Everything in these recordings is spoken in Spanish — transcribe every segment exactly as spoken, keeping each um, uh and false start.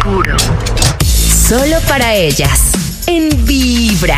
seguro. Solo para ellas. En Vibra.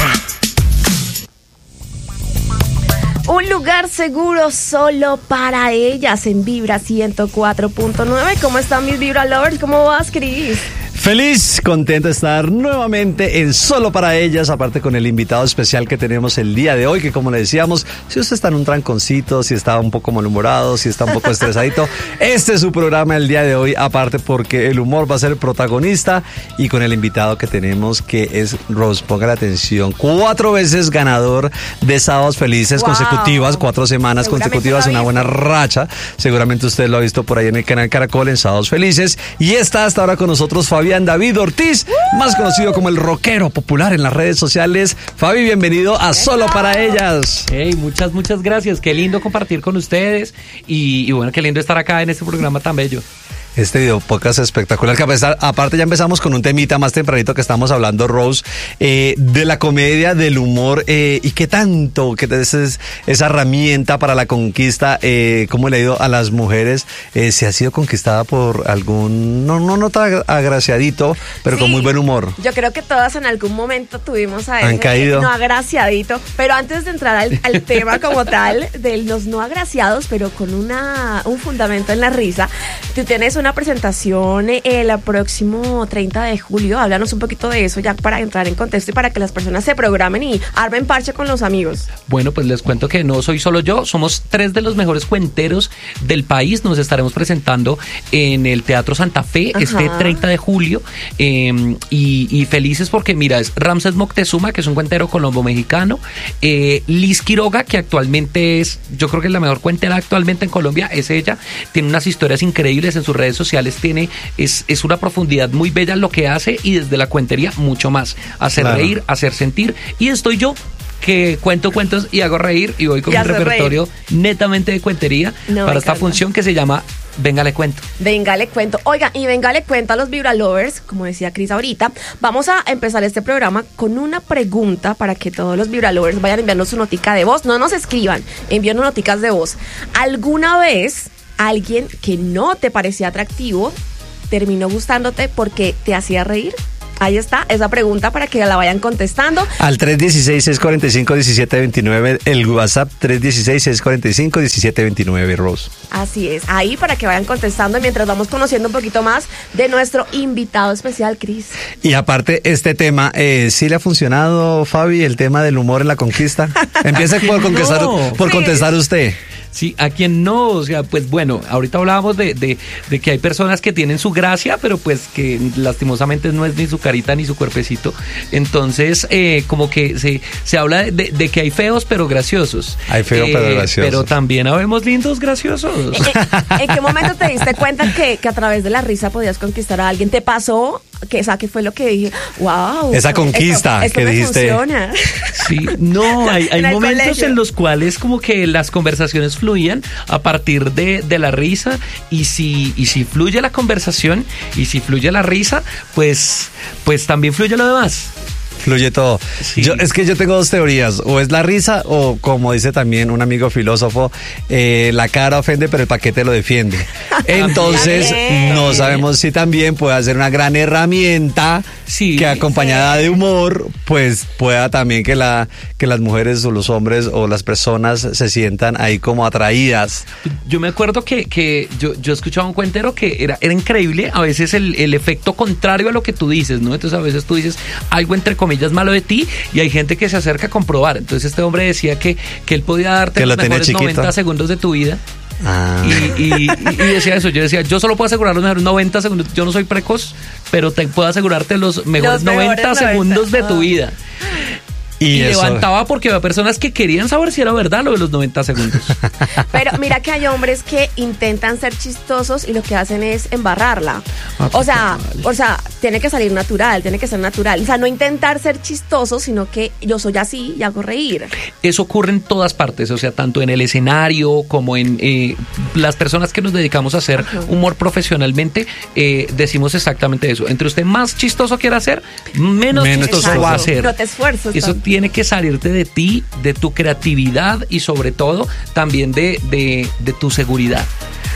Un lugar seguro solo para ellas en Vibra ciento cuatro punto nueve. ¿Cómo están mis Vibra Lovers? ¿Cómo vas, Cris? Feliz, contento de estar nuevamente en Solo para Ellas, aparte con el invitado especial que tenemos el día de hoy, que como le decíamos, si usted está en un tranconcito, si está un poco malhumorado, si está un poco estresadito, este es su programa el día de hoy, aparte porque el humor va a ser el protagonista y con el invitado que tenemos que es Rose, ponga la atención, cuatro veces ganador de Sábados Felices wow. consecutivas, cuatro semanas consecutivas, una buena racha, seguramente usted lo ha visto por ahí en el canal Caracol en Sábados Felices y está hasta ahora con nosotros Fabián David Ortiz, más conocido como el rockero popular en las redes sociales. Fabi, bienvenido a Solo para Ellas. Hey, muchas, muchas gracias. Qué lindo compartir con ustedes y, y bueno, qué lindo estar acá en este programa tan bello. Este video podcast espectacular, que a pesar, aparte ya empezamos con un temita más tempranito que estamos hablando, Rose, eh, de la comedia, del humor, eh, y qué tanto, que es esa herramienta para la conquista, eh, cómo le ha ido a las mujeres, eh, se ha sido conquistada por algún, no, no, no tan agraciadito, pero sí, con muy buen humor. Yo creo que todas en algún momento tuvimos a ese Han caído. no agraciadito, pero antes de entrar al, al tema como tal, de los no agraciados, pero con una un fundamento en la risa, tú tienes una una presentación el próximo treinta de julio. Háblanos un poquito de eso ya para entrar en contexto y para que las personas se programen y armen parche con los amigos. Bueno, pues les cuento que no soy solo yo, somos tres de los mejores cuenteros del país. Nos estaremos presentando en el Teatro Santa Fe Ajá. este treinta de julio eh, y, y felices porque mira, es Ramses Moctezuma, que es un cuentero colombo-mexicano, eh, Liz Quiroga, que actualmente es, yo creo que es la mejor cuentera actualmente en Colombia, es ella, tiene unas historias increíbles en sus redes sociales, tiene es, es una profundidad muy bella en lo que hace y desde la cuentería mucho más, hacer claro. reír, hacer sentir, y estoy yo que cuento cuentos y hago reír y voy con un repertorio reír. netamente de cuentería no, para esta función que se llama Venga le cuento. Venga le cuento. Oiga, y venga le cuento a los Vibra Lovers, como decía Cris ahorita. Vamos a empezar este programa con una pregunta para que todos los Vibra Lovers vayan enviando su notica de voz. No nos escriban, envíen noticas de voz. ¿Alguna vez alguien que no te parecía atractivo terminó gustándote porque te hacía reír? Ahí está, esa pregunta para que la vayan contestando. Al tres uno seis, seis cuatro cinco, uno siete dos nueve, el WhatsApp tres uno seis, seis cuatro cinco, uno siete dos nueve, Rose. Así es, ahí para que vayan contestando mientras vamos conociendo un poquito más de nuestro invitado especial, Cris. Y aparte, este tema, eh, ¿sí le ha funcionado, Fabi, el tema del humor en la conquista? Empieza por contestar, no, por sí. contestar usted. Sí, a quien no, o sea, pues bueno, ahorita hablábamos de, de, de que hay personas que tienen su gracia, pero pues que lastimosamente no es ni su carita ni su cuerpecito. Entonces, eh, como que se, se habla de, de, de que hay feos pero graciosos. Hay feos eh, pero graciosos. Pero también habemos lindos graciosos. ¿En, en qué momento te diste cuenta que, que a través de la risa podías conquistar a alguien? ¿Te pasó? Que, o sea, ¿qué fue lo que dije? ¡Wow! Esa conquista esto, esto que me dijiste. Funciona. Sí, no, hay, hay en momentos colegio. en los cuales como que las conversaciones fluían a partir de, de la risa y si, y si fluye la conversación y si fluye la risa, pues, pues también fluye lo demás. Fluye todo. Sí. Yo, es que yo tengo dos teorías, o es la risa o, como dice también un amigo filósofo, eh, la cara ofende pero el paquete lo defiende. Entonces no sabemos si también puede ser una gran herramienta sí, que acompañada sí. de humor pues pueda también que, la, que las mujeres o los hombres o las personas se sientan ahí como atraídas. Yo me acuerdo que, que yo, yo escuchaba un cuentero que era, era increíble a veces el, el efecto contrario a lo que tú dices, ¿no? Entonces a veces tú dices algo entre comillas malo de ti y hay gente que se acerca a comprobar. Entonces este hombre decía que, que él podía darte que los mejores noventa segundos de tu vida. Ah. Y, y, y decía eso, yo decía, yo solo puedo asegurar los mejores noventa segundos, yo no soy precoz, pero te puedo asegurarte los mejores, los mejores noventa segundos de tu vida. Y, y levantaba porque había personas que querían saber si era verdad lo de los noventa segundos. Pero mira que hay hombres que intentan ser chistosos y lo que hacen es embarrarla. Ah, o sea, o sea, tiene que salir natural, tiene que ser natural. O sea, no intentar ser chistoso, sino que yo soy así y hago reír. Eso ocurre en todas partes, o sea, tanto en el escenario como en eh, las personas que nos dedicamos a hacer Ajá. humor profesionalmente, eh, decimos exactamente eso. Entre usted más chistoso quiera ser, menos, menos chistoso exacto. va a ser. No te esfuerzas. Eso tanto. Tiene que salirte de ti, de tu creatividad y sobre todo también de, de, de tu seguridad.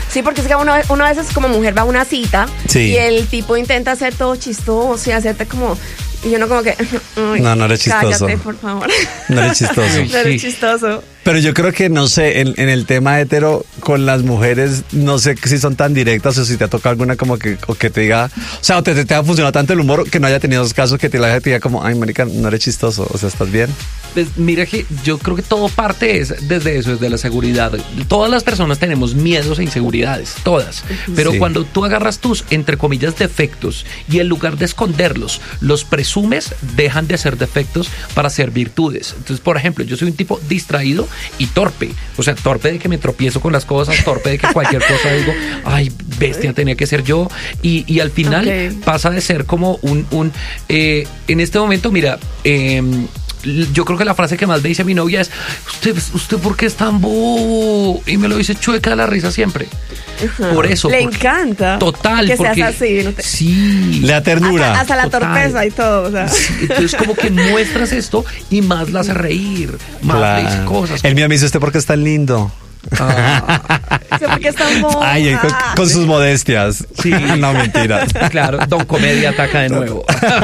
Sí, porque es que uno, uno a veces como mujer va a una cita sí. y el tipo intenta hacer todo chistoso y hacerte como... Y uno como que... No, no eres chistoso. Cállate, por favor. No eres chistoso. No eres chistoso. Pero yo creo que, no sé, en, en el tema hetero, con las mujeres, no sé si son tan directas o si te ha tocado alguna como que, o que te diga, o sea, o te, te, te ha funcionado tanto el humor que no haya tenido esos casos que te la gente diga como, ay, marica, no eres chistoso, o sea, ¿estás bien? Pues mira que yo creo que todo parte es desde eso, desde la seguridad. Todas las personas tenemos miedos e inseguridades, todas. Pero sí. cuando tú agarras tus, entre comillas, defectos y en lugar de esconderlos, los presumes, dejan de ser defectos para ser virtudes. Entonces, por ejemplo, yo soy un tipo distraído y torpe. O sea, torpe de que me tropiezo con las cosas, torpe de que cualquier cosa digo, ay, bestia, tenía que ser yo. Y, y al final okay. pasa de ser como un... un eh, en este momento, mira... Eh, yo creo que la frase que más me dice mi novia es usted, usted ¿por qué es tan bobo? Y me lo dice chueca de la risa siempre. Uh-huh. Por eso. Le porque, encanta. Total. Que porque, seas así. No te... Sí. Le da ternura. Hasta, hasta la total. torpeza y todo. O sea. Sí, entonces como que muestras esto y más la hace reír. Más claro. le dice cosas. El mío me dice usted porque es tan lindo. Ah. Porque es tan bobo. Ay, con, con sus modestias. Sí. No, mentiras. Claro, Don Comedia ataca de nuevo.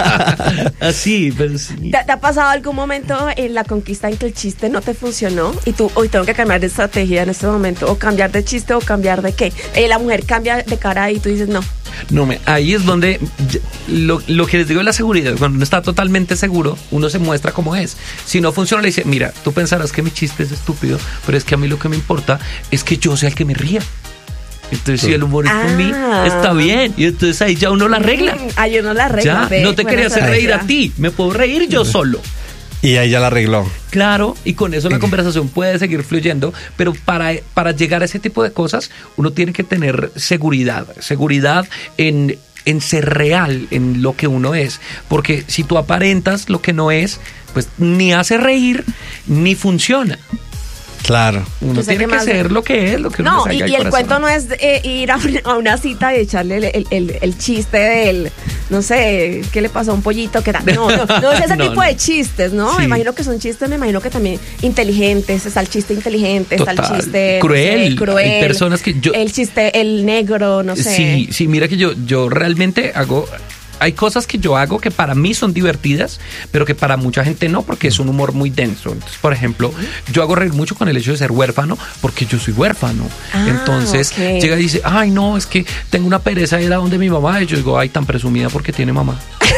Así, pero sí. ¿Te, ¿Te ha pasado algún momento en la conquista en que el chiste no te funcionó y tú, hoy tengo que cambiar de estrategia en este momento, o cambiar de chiste o cambiar de qué? Eh, la mujer cambia de cara y tú dices no. No, me, ahí es donde lo, lo que les digo es la seguridad. Cuando uno está totalmente seguro, uno se muestra como es. Si no funciona, le dice, mira, tú pensarás que mi chiste es estúpido, pero es que a mí lo que me importa es que yo sea el que me ría. Entonces, sí. si el humor es ah. por mí, está bien. Y entonces ahí ya uno la arregla. Ahí uno la arregla. Ya, ve, no te quería hacer reír sea. a ti, me puedo reír yo solo. Y ahí ya la arregló. Claro, y con eso la conversación puede seguir fluyendo, pero para, para llegar a ese tipo de cosas, uno tiene que tener seguridad, seguridad en, en ser real, en lo que uno es, porque si tú aparentas lo que no es, pues ni hace reír, ni funciona. Claro. Uno Yo tiene que ser lo que es, lo que uno No, le y, salga y del el corazón. cuento no es eh, ir a una, a una cita y echarle el, el, el, el chiste del, no sé, ¿qué le pasó a un pollito? Que tal? No, no, no es ese No, tipo no. de chistes, ¿no? Sí. Me imagino que son chistes, me imagino que también inteligentes, está el chiste inteligente, Total. está el chiste Cruel. no sé, cruel. Hay personas que yo- El chiste, el negro, no sé. Sí, sí, mira que yo, yo realmente hago... Hay cosas que yo hago que para mí son divertidas, pero que para mucha gente no, porque es un humor muy denso. Entonces, por ejemplo, yo hago reír mucho con el hecho de ser huérfano, porque yo soy huérfano. Ah, Entonces, okay. llega y dice, ay, no, es que tengo una pereza de ir a donde mi mamá. Y yo digo, ay, tan presumida porque tiene mamá.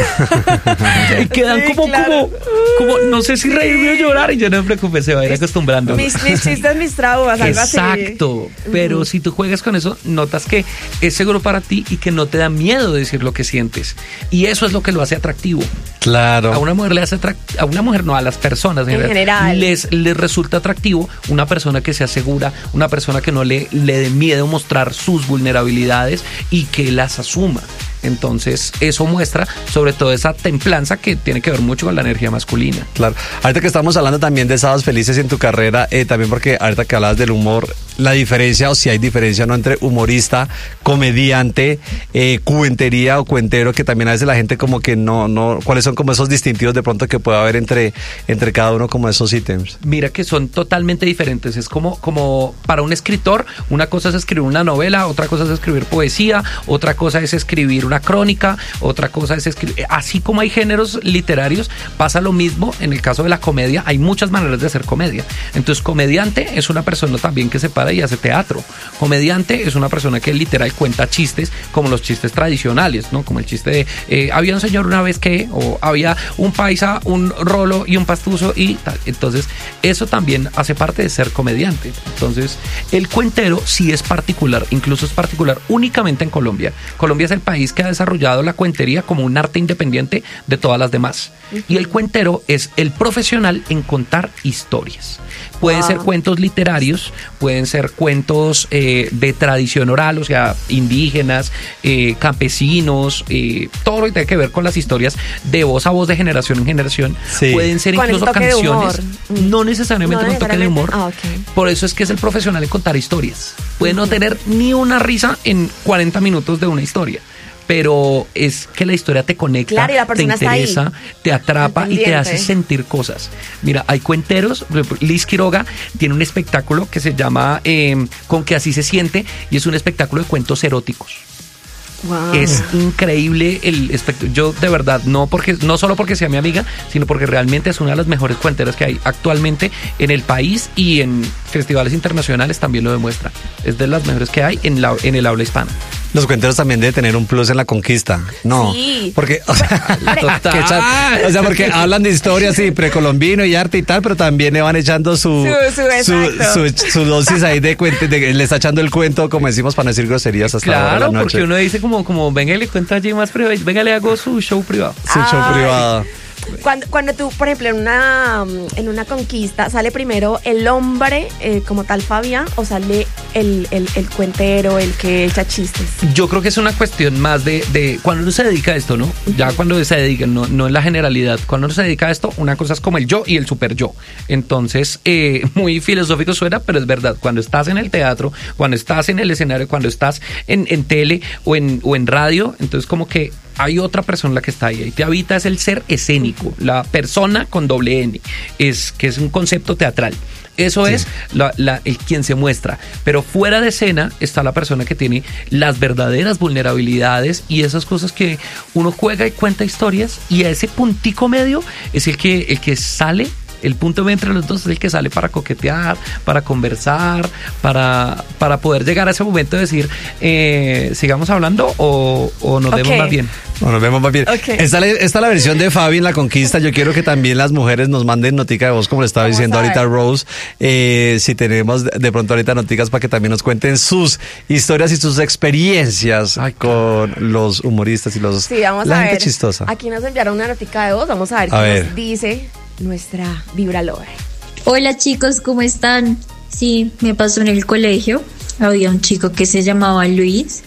Y quedan Sí, como, claro. como, como, no sé si reírme o llorar. Y yo no me preocupé, se va a ir acostumbrando. Mis, mis chistes, mis traumas, algo así. Exacto, pero uh-huh. si tú juegas con eso, notas que es seguro para ti y que no te da miedo decir lo que sientes. Y eso es lo que lo hace atractivo. Claro. A una mujer le hace atract- a una mujer no, a las personas en, En general, general. Les, les resulta atractivo una persona que sea segura, una persona que no le, le dé miedo mostrar sus vulnerabilidades y que las asuma. Entonces, eso muestra sobre todo esa templanza que tiene que ver mucho con la energía masculina. Claro. Ahorita que estamos hablando también de sábados felices en tu carrera, eh, también porque ahorita que hablabas del humor, la diferencia, o si hay diferencia o no entre humorista, comediante, eh, cuentería o cuentero, que también a veces la gente como que no, no, ¿cuáles son como esos distintivos de pronto que puede haber entre, entre cada uno como esos ítems? Mira que son totalmente diferentes. Es como, como para un escritor, una cosa es escribir una novela, otra cosa es escribir poesía, otra cosa es escribir una crónica, otra cosa es escribir... Así como hay géneros literarios, pasa lo mismo en el caso de la comedia. Hay muchas maneras de hacer comedia. Entonces, comediante es una persona también que se para y hace teatro. Comediante es una persona que literal cuenta chistes, como los chistes tradicionales, ¿no? Como el chiste de, eh, había un señor una vez que, o había un paisa, un rolo y un pastuso y tal. Entonces, eso también hace parte de ser comediante. Entonces, el cuentero sí es particular, incluso es particular únicamente en Colombia. Colombia es el país que ha desarrollado la cuentería como un arte independiente de todas las demás. Uh-huh. Y el cuentero es el profesional en contar historias. Pueden wow. ser cuentos literarios, pueden ser cuentos eh, de tradición oral, o sea, indígenas, eh, campesinos, eh, todo lo que tiene que ver con las historias de voz a voz, de generación en generación. Sí. Pueden ser con incluso canciones, no necesariamente no con toque de humor. Ah, okay. Por eso es que es el profesional en contar historias. Puede uh-huh. no tener ni una risa en cuarenta minutos de una historia, pero es que la historia te conecta, claro, y la te interesa, te atrapa y te hace sentir cosas. Mira, hay cuenteros, Liz Quiroga tiene un espectáculo que se llama eh, Con que así se siente, y es un espectáculo de cuentos eróticos. Wow. Es increíble el espectáculo. Yo de verdad, no porque no solo porque sea mi amiga, sino porque realmente es una de las mejores cuenteras que hay actualmente en el país, y en festivales internacionales también lo demuestra. Es de las mejores que hay en, la, en el habla hispana. Los cuenteros también deben tener un plus en la conquista, ¿no? Sí. Porque, o sea, echan, o sea, porque hablan de historias y precolombino y arte y tal, pero también le van echando su su, su, su, su, su dosis ahí de cuento, de, le está echando el cuento, como decimos, para no decir groserías hasta claro, la hora de la noche. Porque uno dice como, como venga y le cuenta allí más privado, venga le hago su show privado. Su show Ay. privado. Cuando, cuando tú, por ejemplo, en una en una conquista, ¿sale primero el hombre eh, como tal Fabián, o sale el, el, el cuentero, el que echa chistes? Yo creo que es una cuestión más de, de cuando uno se dedica a esto, ¿no? Ya cuando se dedica, no, no en la generalidad, cuando uno se dedica a esto, una cosa es como el yo y el super yo. Entonces, eh, muy filosófico suena, pero es verdad. Cuando estás en el teatro, cuando estás en el escenario, cuando estás en, en tele o en, o en radio, entonces como que hay otra persona la que está ahí, y te habita, es el ser escénico, la persona con doble N, es, que es un concepto teatral. Eso sí. es la, la, el quien se muestra, pero fuera de escena está la persona que tiene las verdaderas vulnerabilidades y esas cosas que uno juega y cuenta historias, y a ese puntico medio es el que, el que sale. El punto medio entre los dos es el que sale para coquetear, para conversar, para, para poder llegar a ese momento de decir, eh, sigamos hablando o, o nos okay. vemos más bien. O nos vemos más bien. Okay. Esta, esta es la versión de Fabi en la conquista. Yo quiero que también las mujeres nos manden notica de voz, como le estaba Vamos diciendo ahorita Rose. Eh, si tenemos de pronto ahorita noticas para que también nos cuenten sus historias y sus experiencias Ay, con los humoristas y los sí, vamos la a gente ver. chistosa. Aquí nos enviaron una notica de voz. Vamos a ver a qué ver. nos dice nuestra Vibra Lover. Hola chicos, ¿cómo están? Sí, me pasó en el colegio. Había un chico que se llamaba Luis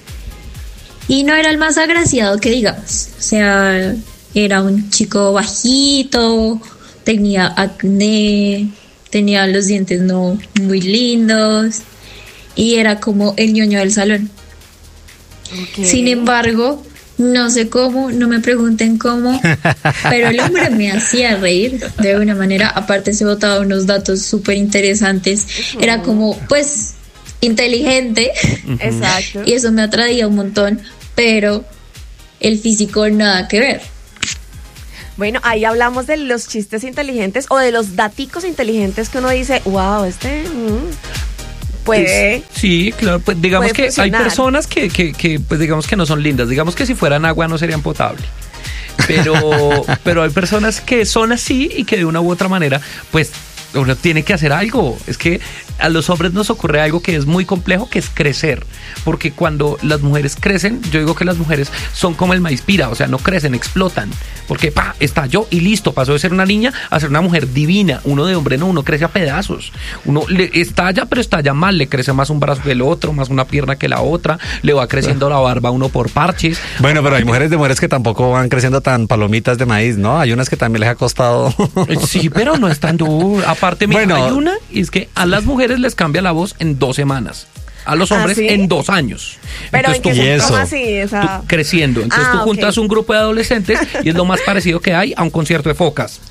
y no era el más agraciado que digamos. O sea, era un chico bajito, tenía acné, tenía los dientes no muy lindos y era como el ñoño del salón. Okay. Sin embargo, no sé cómo, no me pregunten cómo, pero el hombre me hacía reír de alguna manera. Aparte se botaba unos datos súper interesantes. Era como, pues, inteligente. Exacto. Y eso me atraía un montón, pero el físico nada que ver. Bueno, ahí hablamos de los chistes inteligentes o de los daticos inteligentes que uno dice, wow, este... Mm. Puede, sí, claro, pues digamos que funcionar. Hay personas que, que, que, pues digamos que no son lindas, digamos que si fueran agua no serían potables. Pero, pero hay personas que son así y que de una u otra manera, pues uno tiene que hacer algo. Es que a los hombres nos ocurre algo que es muy complejo, que es crecer. Porque cuando las mujeres crecen, yo digo que las mujeres son como el maíz pira, o sea, no crecen, explotan. Porque pa, estalló y listo, pasó de ser una niña a ser una mujer divina. Uno de hombre no, uno crece a pedazos. Uno le estalla, pero estalla mal, le crece más un brazo que el otro, más una pierna que la otra, le va creciendo la barba uno por parches. Bueno, pero hay mujeres de mujeres que tampoco van creciendo tan palomitas de maíz, ¿no? Hay unas que también les ha costado. Sí, pero no es tan duro. Aparte, mira, bueno, hay una, y es que a las mujeres les cambia la voz en dos semanas. A los hombres ¿Ah, sí? en dos años. Pero entonces, ¿en qué tú, así? O sea... tú creciendo. Entonces ah, tú juntas okay. un grupo de adolescentes y es lo más parecido que hay a un concierto de focas.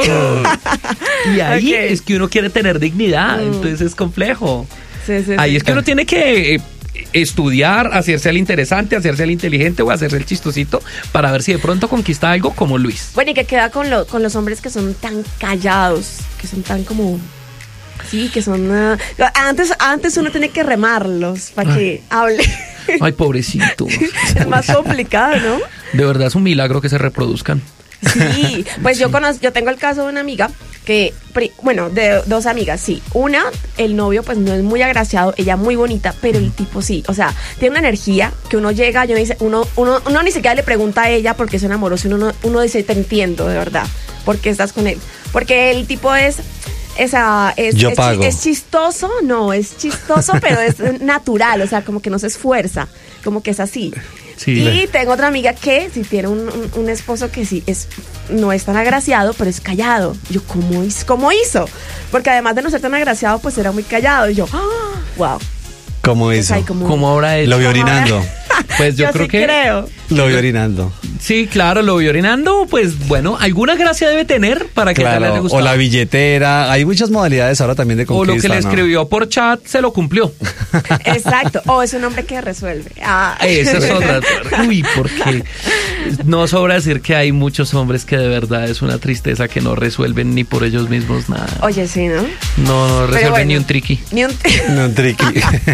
Y ahí okay. es que uno quiere tener dignidad. Mm. Entonces es complejo. Sí, sí, ahí sí. es que uno tiene que eh, estudiar, hacerse el interesante, hacerse el inteligente o hacerse el chistosito para ver si de pronto conquista algo como Luis. Bueno, ¿y qué queda con, lo, con los hombres que son tan callados? Que son tan como... Sí, que son... Uh, antes, antes uno tiene que remarlos para que hable. Ay, pobrecito. Es más complicado, ¿no? De verdad es un milagro que se reproduzcan. Sí, pues sí. yo conozco, yo tengo el caso de una amiga que, bueno, de dos amigas, sí. Una, el novio pues no es muy agraciado, ella muy bonita, pero el tipo sí, o sea, tiene una energía que uno llega, yo dice, uno, uno, uno ni siquiera le pregunta a ella porque es amoroso, uno, uno dice, te entiendo, de verdad, ¿por qué estás con él? Porque el tipo es... Esa, es, Yo es, pago. es chistoso, no, es chistoso, pero es natural, o sea, como que no se esfuerza, como que es así. Sí, y le... tengo otra amiga que sí tiene un, un, un esposo que sí es, no es tan agraciado, pero es callado. Yo, ¿cómo, ¿cómo hizo? Porque además de no ser tan agraciado, pues era muy callado. Y yo, ¡oh! ¡Wow! ¿Cómo hizo? Como... ¿Cómo ahora es? Lo vi orinando. Pues yo, yo creo sí que creo. Lo vi orinando. Sí, claro, lo vi orinando, pues bueno, alguna gracia debe tener para que Claro, le haya o gustado. la billetera. Hay muchas modalidades ahora también de O conquista. lo que le ¿no? escribió por chat se lo cumplió. Exacto. O es un hombre que resuelve. Ah. Esa es otra. Uy, porque no sobra decir que hay muchos hombres que de verdad es una tristeza que no resuelven ni por ellos mismos nada. Oye, sí, ¿no? No, no resuelven bueno, ni un triqui. Ni un No, un triqui.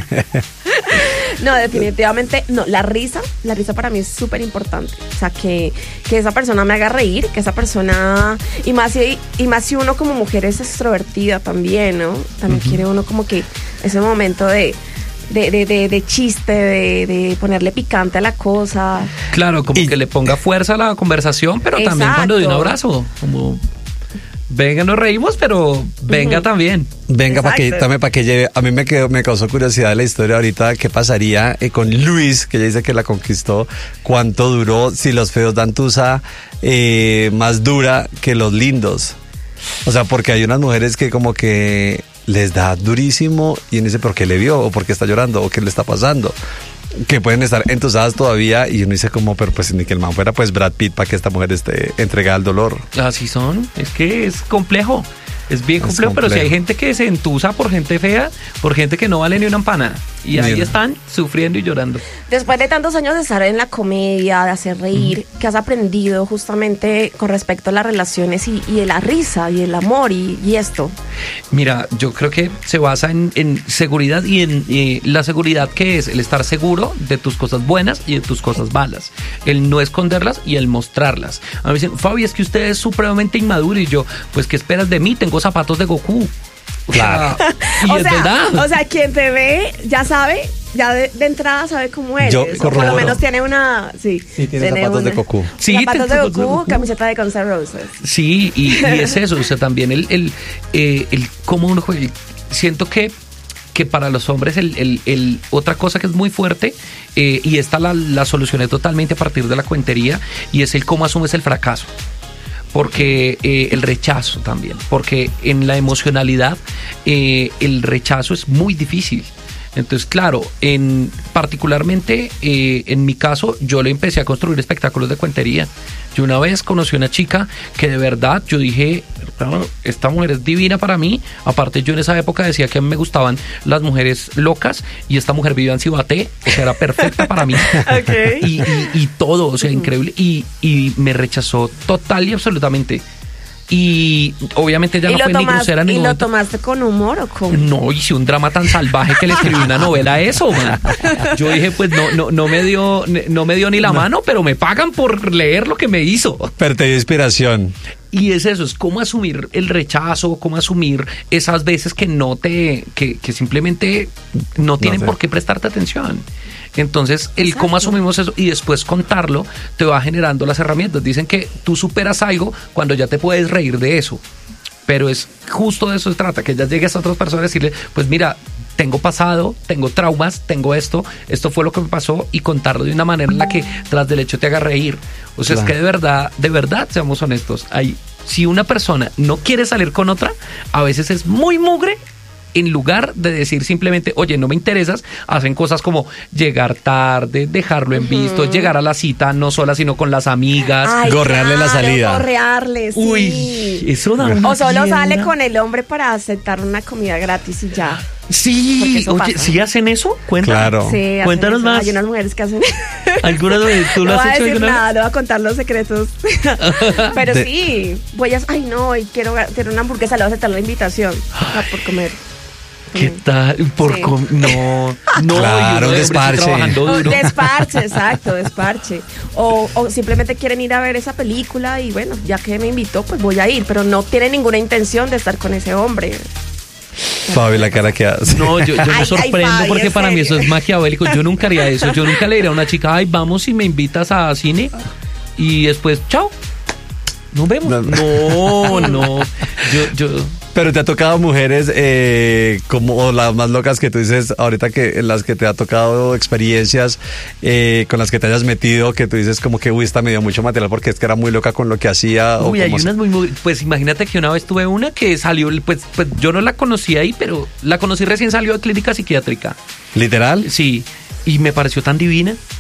No, definitivamente, no, la risa, la risa para mí es súper importante. O sea, que, que esa persona me haga reír, que esa persona, y más si, y más si uno como mujer es extrovertida también, ¿no? También uh-huh. quiere uno como que ese momento de, de, de, de, de chiste, de, de ponerle picante a la cosa. Claro, como y, que le ponga fuerza a la conversación, pero Exacto. también cuando de un abrazo, como... Venga, nos reímos, pero venga uh-huh. también. Venga, para que, también para que lleve. A mí me quedó, me causó curiosidad la historia ahorita. ¿Qué pasaría eh, con Luis, que ella dice que la conquistó? ¿Cuánto duró? Si los feos dan tusa eh, más dura que los lindos. O sea, porque hay unas mujeres que como que les da durísimo y uno dice, ¿por qué le vio? ¿O por qué está llorando? ¿O qué le está pasando? Que pueden estar entusadas todavía y uno dice como, pero pues ni que el man fuera pues Brad Pitt para que esta mujer esté entregada al dolor. Así son, es que es complejo, es bien complejo, es complejo. Pero si hay gente que se entusa por gente fea, por gente que no vale ni una empanada, y Mira. ahí están sufriendo y llorando. Después de tantos años de estar en la comedia, de hacer reír, mm. ¿qué has aprendido justamente con respecto a las relaciones y, y de la risa y el amor y, y esto? Mira, yo creo que se basa en, en seguridad y en eh, la seguridad que es el estar seguro de tus cosas buenas y de tus cosas malas, el no esconderlas y el mostrarlas. A mí me dicen, Fabi, es que usted es supremamente inmaduro, y yo, pues ¿qué esperas de mí? Tengo zapatos de Goku. Claro. Y o es sea, verdad. O sea, quien te ve ya sabe, ya de, de entrada sabe cómo eres. Yo o por lo menos tiene una, sí, sí tiene, tiene zapatos una, de Goku. Sí, zapatos de Goku, de Goku, camiseta de Guns N' Roses. Sí, y, y es eso, o sea, también el, el, eh, el cómo uno juega. Siento que que para los hombres el, el, el otra cosa que es muy fuerte, eh, y esta la, la solucioné totalmente a partir de la cuentería, y es el cómo asumes el fracaso. Porque eh, el rechazo también, porque en la emocionalidad eh, el rechazo es muy difícil. Entonces, claro, en particularmente eh, en mi caso, yo le empecé a construir espectáculos de cuentería. Yo una vez conocí a una chica que de verdad yo dije, esta mujer es divina para mí. Aparte, yo en esa época decía que a mí me gustaban las mujeres locas, y esta mujer vivía en Cibaté, o sea, era perfecta para mí. Okay. Y, y, y todo, o sea, increíble. Y, y me rechazó total y absolutamente. Y obviamente ya no fue ni grosera ni ¿Y lo momento. tomaste con humor o con...? No, hice un drama tan salvaje que le escribí una novela a eso, man. Yo dije, pues no, no, no me dio, no me dio ni la mano, pero me pagan por leer lo que me hizo. Pero te dio inspiración. Y es eso, es cómo asumir el rechazo, cómo asumir esas veces que no te, que, que simplemente no tienen no sé. por qué prestarte atención. Entonces, el Exacto. cómo asumimos eso y después contarlo te va generando las herramientas. Dicen que tú superas algo cuando ya te puedes reír de eso. Pero es justo de eso se trata, que ya llegues a otras personas y decirle, pues mira, tengo pasado, tengo traumas, tengo esto, esto fue lo que me pasó, y contarlo de una manera en la que tras del hecho te haga reír. O sea, claro. es que de verdad, de verdad, seamos honestos, hay, si una persona no quiere salir con otra, a veces es muy mugre. En lugar de decir simplemente, oye, no me interesas, hacen cosas como llegar tarde, dejarlo en visto, uh-huh. llegar a la cita no sola, sino con las amigas. Ay, gorrearle claro, la salida. Gorrearle, sí. Uy, eso da una O solo tienda. sale con el hombre para aceptar una comida gratis y ya. Sí, oye, pasa. ¿sí hacen eso? Cuéntanos. Claro. Sí, Cuéntanos más. Hay unas mujeres que hacen. ¿Algunas veces tú lo no has hecho? No voy a decir nada, vez? no voy a contar los secretos. Pero De... sí, voy a. Ay, no, y quiero tener una hamburguesa, le voy a aceptar la invitación a por comer. ¿Qué tal? Por sí. com- no, no, claro, un desparche. Un desparche, exacto, desparche. O, o simplemente quieren ir a ver esa película y bueno, ya que me invitó, pues voy a ir, pero no tienen ninguna intención de estar con ese hombre. Fabi, la cara que hace. No, yo, yo me Ay, sorprendo ay, Fabi, porque en para mí serio. eso es maquiavélico. Yo nunca haría eso. Yo nunca le diría a una chica, ay, vamos y me invitas a cine y después, chao. Nos vemos. No, no. no. Yo, yo. Pero te ha tocado mujeres eh, como las más locas que tú dices ahorita, que en las que te ha tocado experiencias eh, con las que te hayas metido, que tú dices como que uy, esta me dio mucho material porque es que era muy loca con lo que hacía. Uy, o hay como unas muy, muy, pues imagínate que una vez tuve una que salió, pues, pues yo no la conocí ahí, pero la conocí recién salió de clínica psiquiátrica. ¿Literal? Sí, y me pareció tan divina.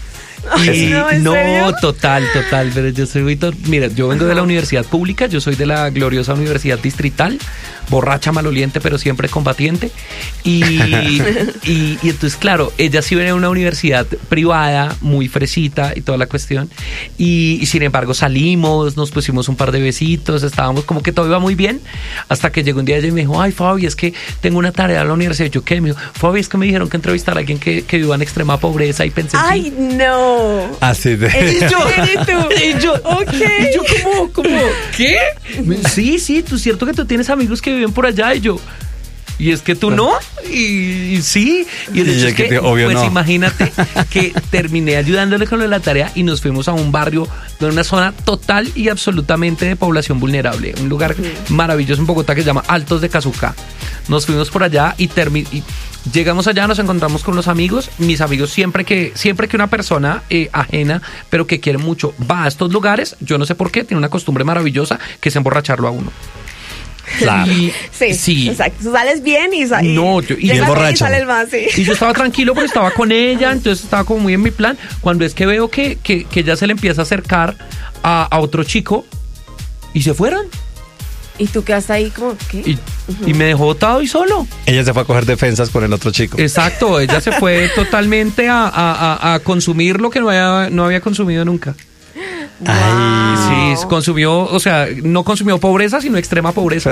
Y no, ¿en no, serio? total, total, pero yo soy muy tor- mira, yo vengo de la universidad pública, yo soy de la gloriosa Universidad Distrital, borracha, maloliente, pero siempre combatiente. Y, y, y entonces, claro, ella sí viene de una universidad privada, muy fresita y toda la cuestión. Y, y sin embargo salimos, nos pusimos un par de besitos, estábamos como que todo iba muy bien, hasta que llegó un día ella y me dijo, ay, Fabi, es que tengo una tarea en la universidad. Y yo, ¿qué? Me dijo, Fabi, es que me dijeron que entrevistar a alguien que, que viva en extrema pobreza, y pensé, Ay, sí. no. Así de... ¿En yo, espíritu? y yo, Ok. y yo como, como, ¿qué? Sí, sí, tú es cierto que tú tienes amigos que viven por allá, y yo, y es que tú no, y, y sí, y el Y hecho ya es que que, te- obvio pues no. imagínate que terminé ayudándole con lo de la tarea y nos fuimos a un barrio de una zona total y absolutamente de población vulnerable, un lugar maravilloso en Bogotá que se llama Altos de Cazucá. Nos fuimos por allá y, termi- y llegamos allá, nos encontramos con los amigos. Mis amigos, siempre que siempre que una persona eh, ajena, pero que quiere mucho, va a estos lugares, yo no sé por qué, tiene una costumbre maravillosa que es emborracharlo a uno. Claro. Y- Sí, sí. exacto. Tú sales bien y, sa- y No, yo- y llegas bien bien borracho. y sales más, sí. Y yo estaba tranquilo porque estaba con ella, entonces estaba como muy en mi plan. Cuando es que veo que, que, que ella se le empieza a acercar a, a otro chico y se fueron. Y tú quedas ahí como, ¿qué? Y, y me dejó botado y solo. Ella se fue a coger defensas con el otro chico. Exacto, ella se fue totalmente a, a, a- a consumir lo que no había, no había consumido nunca. Ay, Sí, consumió, o sea, no consumió pobreza, sino extrema pobreza.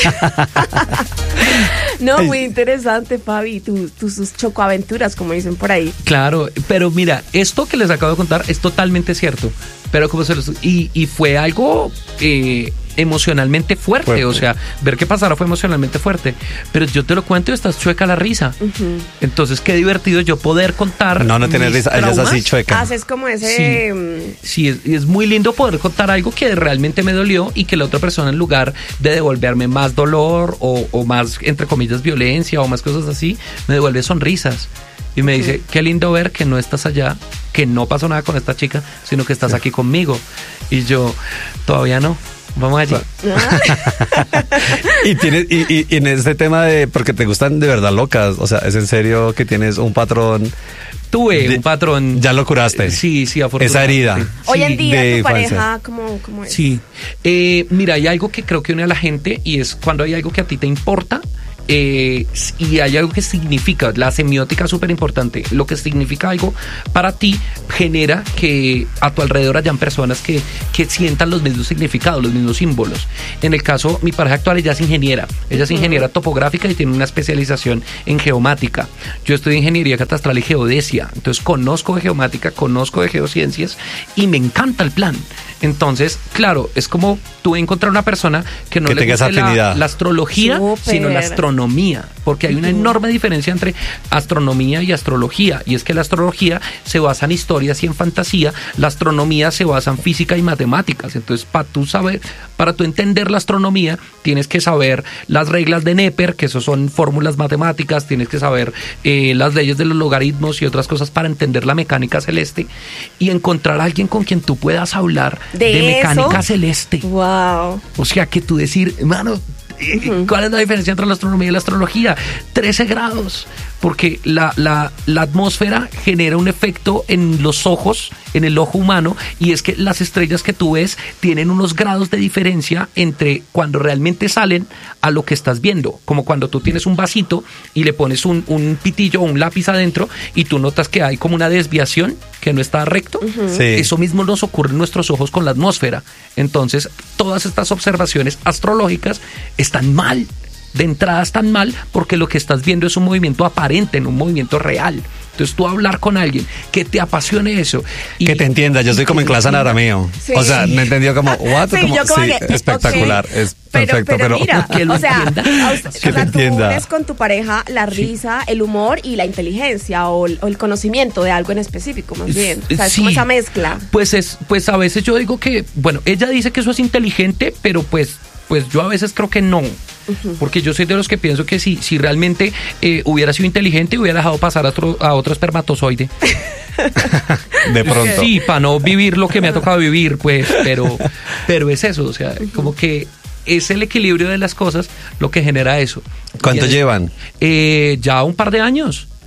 No, Ay. muy interesante, Fabi, tu- tus tus chocoaventuras, como dicen por ahí. Claro, pero mira, esto que les acabo de contar es totalmente cierto. Pero como se los... Y, y fue algo eh, emocionalmente fuerte, Fuerte. o sea, ver qué pasara fue emocionalmente fuerte. Pero yo te lo cuento y estás chueca la risa. Entonces, qué divertido yo poder contar. No, no tiene mis risa. Ella es traumas. así chueca. Haces como ese... mm, Sí, es, es muy lindo poder contar algo que realmente me dolió y que la otra persona, en lugar de devolverme más dolor o, o más, entre comillas, violencia o más cosas así, me devuelve sonrisas. Y me dice, qué lindo ver que no estás allá, que no pasó nada con esta chica, sino que estás aquí conmigo. Y yo, todavía no, vamos allí. Y tienes, y, y- y en este tema de, porque te gustan de verdad locas, o sea, es en serio que tienes un patrón, Tuve de- un patrón. ya lo curaste. Sí, sí, afortunadamente. Esa herida. Hoy en Sí. día, de tu infancia. pareja, ¿cómo, cómo es? Sí. Eh, mira, hay algo que creo que une a la gente y es cuando hay algo que a ti te importa. Eh, y hay algo que significa, la semiótica es súper importante. Lo que significa algo para ti genera que a tu alrededor hayan personas que, que sientan los mismos significados, los mismos símbolos. En el caso, mi pareja actual, ella es ingeniera. Ella es ingeniera topográfica y tiene una especialización en geomática. Yo estudio ingeniería catastral y geodesia. Entonces conozco de geomática, conozco de geociencias y me encanta el plan. Entonces, claro, es como tú encontrar una persona que no Que le tenga esa guste la, afinidad. la astrología, Súper. sino la astronomía, porque hay una enorme diferencia entre astronomía y astrología, y es que la astrología se basa en historias y en fantasía, la astronomía se basa en física y matemáticas. Entonces, para tú saber, para tú entender la astronomía, tienes que saber las reglas de Neper, que eso son fórmulas matemáticas, tienes que saber eh, las leyes de los logaritmos y otras cosas para entender la mecánica celeste y encontrar a alguien con quien tú puedas hablar ¿De de, mecánica eso? celeste. Wow. O sea, que tú decir, hermano, eh, ¿cuál es la diferencia entre la astronomía y la astrología? trece grados. Porque la, la, la atmósfera genera un efecto en los ojos, en el ojo humano, y es que las estrellas que tú ves tienen unos grados de diferencia entre cuando realmente salen a lo que estás viendo. Como cuando tú tienes un vasito y le pones un, un pitillo o un lápiz adentro y tú notas que hay como una desviación que no está recto. Sí. Eso mismo nos ocurre en nuestros ojos con la atmósfera. Entonces, todas estas observaciones astrológicas están mal. De entrada están mal porque lo que estás viendo es un movimiento aparente, no un movimiento real. Entonces, tú hablar con alguien que te apasione eso. y- Que te entienda, yo estoy como en que te clase en entienda. arameo. Sí. O sea, me entendió como, what? Sí, como, yo como sí, que, espectacular, ok. es Pero, perfecto, pero, pero, mira, Que lo o sea, entienda. a usted- Que o lo sea, tú entienda. unes con tu pareja la risa, el humor y la inteligencia o el, o el conocimiento de algo en específico, más bien. O sea, es como Sí. esa mezcla. Pues es, pues a veces yo digo que, bueno, ella dice que eso es inteligente, pero pues, pues yo a veces creo que no. Porque yo soy de los que pienso que si, si realmente eh, hubiera sido inteligente, hubiera dejado pasar a otro, a otro espermatozoide. de pronto. Sí, para no vivir lo que me ha tocado vivir, pues, pero, pero es eso, o sea, como que es el equilibrio de las cosas lo que genera eso. ¿Cuánto Y es- llevan? Eh, ya un par de años.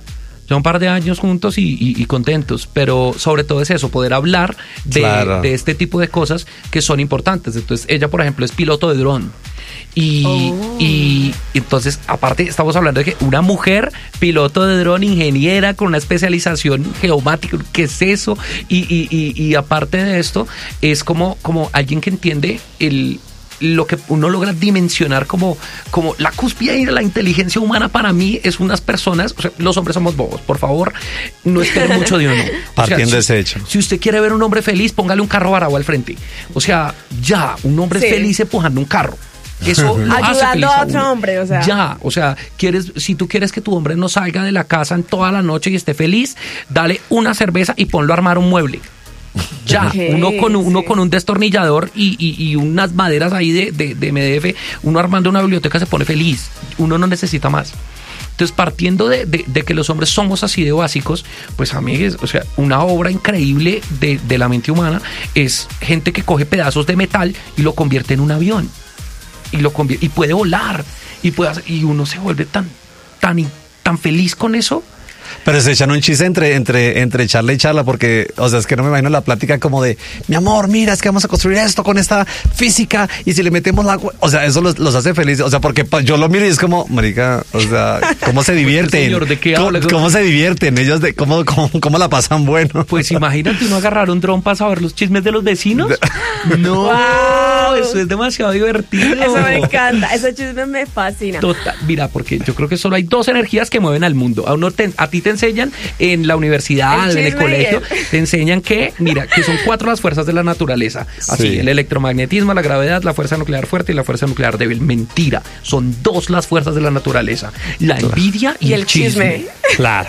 ya un par de años juntos y, y, y contentos, pero sobre todo es eso, poder hablar de, Claro. de este tipo de cosas que son importantes. Entonces ella, por ejemplo, es piloto de dron. Y, Oh. y entonces, aparte, estamos hablando de que una mujer piloto de dron, ingeniera con una especialización geomática, ¿qué es eso? Y, y, y, y aparte de esto, es como, como alguien que entiende el lo que uno logra dimensionar como, como la cúspide de la inteligencia humana. Para mí es unas personas, o sea, los hombres somos bobos, por favor, no esperen mucho de uno. Partiendo o sea, de si, ese hecho. Si usted quiere ver un hombre feliz, póngale un carro varado al frente. O sea, ya, un hombre Sí. feliz empujando un carro. Eso lo hace Ayudando feliz a uno. otro hombre, o sea. Ya, o sea, quieres, si tú quieres que tu hombre no salga de la casa en toda la noche y esté feliz, dale una cerveza y ponlo a armar un mueble. Ya, Ok, uno con un, uno sí. con un destornillador y, y, y unas maderas ahí de, de, de M D F, uno armando una biblioteca se pone feliz. Uno no necesita más. Entonces, partiendo de, de, de que los hombres somos así de básicos, pues amigues, o sea, una obra increíble de, de la mente humana es gente que coge pedazos de metal y lo convierte en un avión. Y lo convierte, y puede volar. Y puede hacer- y uno se vuelve tan, tan, tan feliz con eso. Pero se echan un chiste entre, entre, entre charla y charla, porque, o sea, es que no me imagino la plática como de, mi amor, mira, es que vamos a construir esto con esta física, y si le metemos la agua, o sea, eso los, los hace felices, o sea, porque pa- yo lo miro y es como, marica, o sea, ¿cómo se divierten? Señor, ¿de qué ¿Cómo, habla? cómo se divierten? Ellos, de, cómo, cómo, cómo la pasan bueno. Pues imagínate uno agarrar un dron para saber los chismes de los vecinos. No, Wow. eso es demasiado divertido. Eso me encanta, ese chisme me fascina. Total, mira, porque yo creo que solo hay dos energías que mueven al mundo. A, uno te- a ti te enseñan en la universidad, El en el chisme y colegio, el- te enseñan que, mira, que son cuatro las fuerzas de la naturaleza. Así, Sí. el electromagnetismo, la gravedad, la fuerza nuclear fuerte y la fuerza nuclear débil. Mentira, son dos las fuerzas de la naturaleza. La envidia y, Y el chisme. Claro.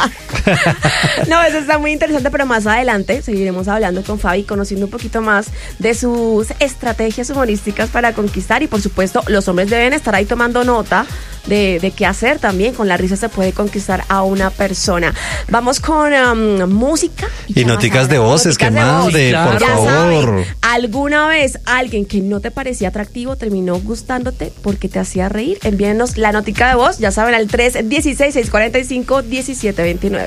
No, eso está muy interesante, pero más adelante seguiremos hablando con Fabi, conociendo un poquito más de sus estrategias humorísticas para conquistar. Y por supuesto, los hombres deben estar ahí tomando nota de, de qué hacer también. Con la risa se puede conquistar a una persona. Vamos con um, música. Y ya más noticas de adelante, voces, ¿qué noticas de más? voz. De, Claro. por Ya favor. saben, ¿alguna vez alguien que no te parecía atractivo terminó gustándote porque te hacía reír? Envíenos la notica de voz, ya saben, al tres uno seis, seis cuatro cinco, uno siete dos nueve.